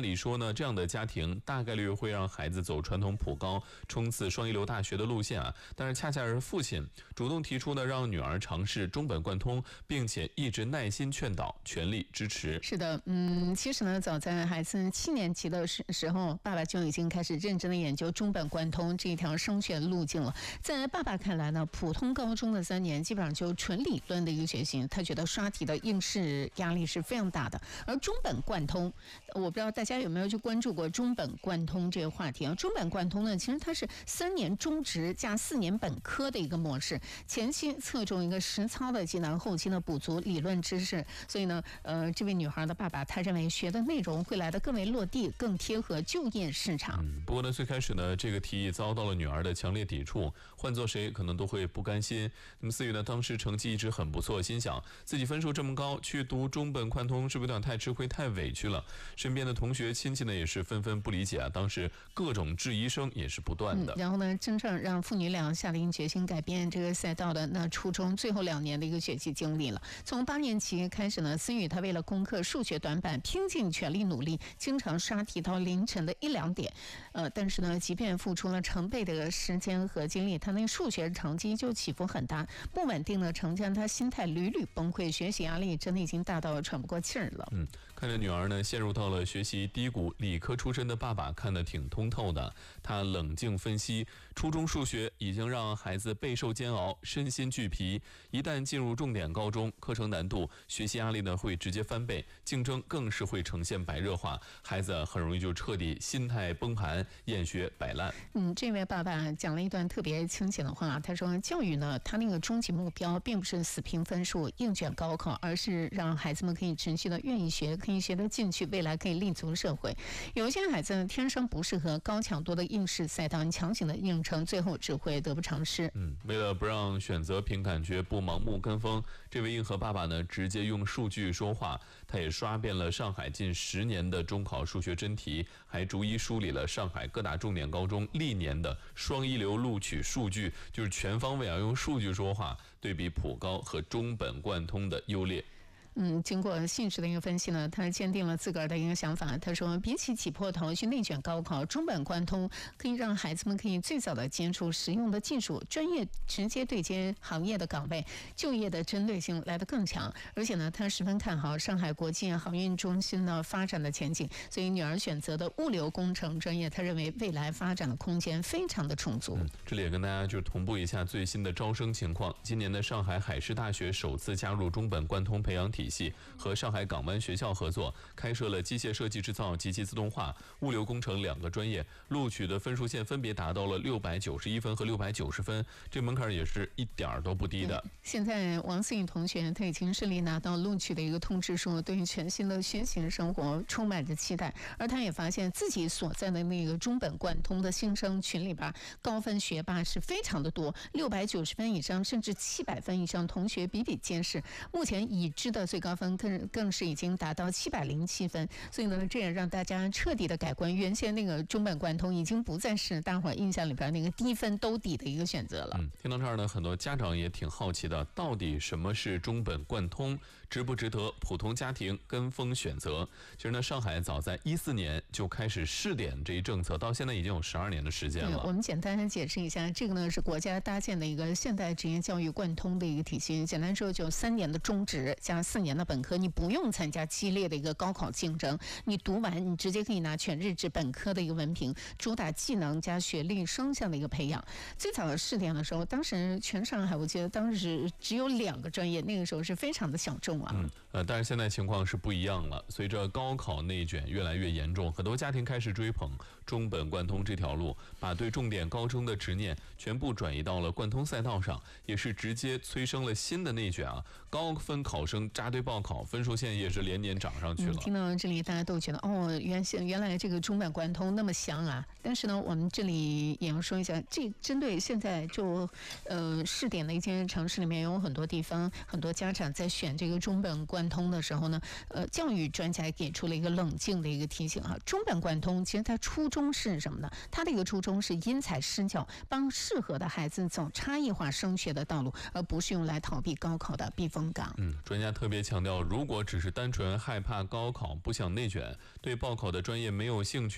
理说呢，这样的家庭大概率会让孩子走传统普高冲刺双一流大学的路线啊，但是恰恰是父亲主动提出呢，让女儿尝试中本贯通，并且一直耐心劝导，全力支持。 是的，其实呢，早在孩子7年级的时候，爸爸就已经开始认真的研究中本贯通这一条升学路径了。在爸爸看来呢，普通高中的3年基本上就纯理论的一个学习，他觉得刷题的应试压力是非常大的。而中本贯通，我不知道大家有没有去关注过中本贯通这个话题啊？中本贯通呢，其实它是3年中职加4年本科的一个模式，前期侧重一个实操的技能，后期呢补足理论知识。所以呢，这位女孩的爸爸他认为学的内容会来得更为落地，更贴合就业市场。 不过呢，最开始呢，这个提议遭到了女儿的强烈抵触，换做谁可能都会不甘心。那么思雨呢，当时成绩一直很不错，心想自己分数这么高，去读中本贯通是不是有点太吃亏、太委屈了？身边的同学亲戚呢也是纷纷不理解啊，当时各种质疑声也是不断的。 然后呢，真正让父女俩下定决心改变这个赛道的，那初中最后2年的一个学习经历了。从8年级开始呢，思雨她为了攻克数学短板，拼尽全力努力，经常刷题到凌晨的1、2点。但是呢，即便付出了成倍的时间和精力，她那数学成绩就起伏很大，不稳定的成绩让她心态屡屡崩溃，学习压力真的已经大到喘不过气儿了。 看着女儿呢陷入到了学习低谷，理科出身的爸爸看得挺通透的。他冷静分析，初中数学已经让孩子备受煎熬，身心俱疲。一旦进入重点高中，课程难度、学习压力呢会直接翻倍，竞争更是会呈现白热化，孩子很容易就彻底心态崩盘，厌学摆烂。 这位爸爸讲了一段特别清醒的话，他说教育呢，他那个终极目标并不是死拼分数、硬卷高考，而是让孩子们可以持续的愿意学，可以学得进去，未来可以立足社会。有一些孩子天生不适合高强度的应试赛道，你强行的应承，最后只会得不偿失。 为了不让选择凭感觉，不盲目跟风，这位硬核爸爸呢，直接用数据说话。他也刷遍了上海近10年的中考数学真题，还逐一梳理了上海各大重点高中历年的双一流录取数据，就是全方位啊，用数据说话，对比普高和中本贯通的优劣。 经过信实的一个分析呢，他坚定了自个儿的一个想法。他说，比起挤破头去内卷高考，中本贯通可以让孩子们可以最早的接触实用的技术，专业直接对接行业的岗位，就业的针对性来得更强。而且呢，他十分看好上海国际航运中心的发展的前景，所以女儿选择的物流工程专业，他认为未来发展的空间非常的充足。 这里也跟大家就同步一下最新的招生情况。今年的上海海事大学首次加入中本贯通培养体系，和上海港湾学校合作，开设了机械设计制造、机器自动化、物流工程2个专业，录取的分数线分别达到了691分和690分，这门槛也是一点都不低的。 现在王思颖同学他已经顺利拿到录取的一个通知书，对于全新的学习生活充满着期待。而他也发现自己所在的那个中本贯通的新生群里边，高分学霸是非常的多，690分以上甚至700分以上同学比比皆是。目前已知的最高分更是已经达到707分，所以呢，这也让大家彻底的改观。原先那个中本贯通已经不再是大伙印象里边那个低分兜底的一个选择了。 听到这儿呢，很多家长也挺好奇的，到底什么是中本贯通，值不值得普通家庭跟风选择？其实呢，上海早在14年就开始试点这一政策，到现在已经有12年的时间了。 我们简单的解释一下，这个呢是国家搭建的一个现代职业教育贯通的一个体系。简单说，就3年的中职加4年的本科，你不用参加激烈的一个高考竞争，你读完你直接可以拿全日制本科的一个文凭，主打技能加学历双向的一个培养。最早的试点的时候，当时全上海我记得当时只有2个专业，那个时候是非常的小众啊。 但是现在情况是不一样了，随着高考内卷越来越严重，很多家庭开始追捧中本贯通这条路，把对重点高中的执念全部转移到了贯通赛道上，也是直接催生了新的内卷啊！高分考生扎堆报考，分数线也是连年涨上去了。 听到这里，大家都觉得原来这个中本贯通那么香啊！但是呢，我们这里也要说一下，这针对现在就试点的一些城市里面，有很多地方很多家长在选这个中中本贯通的时候呢，教育专家给出了一个冷静的一个提醒啊，中本贯通其实它初衷是什么呢？它的一个初衷是因材施教，帮适合的孩子走差异化升学的道路，而不是用来逃避高考的避风港。 专家特别强调，如果只是单纯害怕高考，不想内卷，对报考的专业没有兴趣。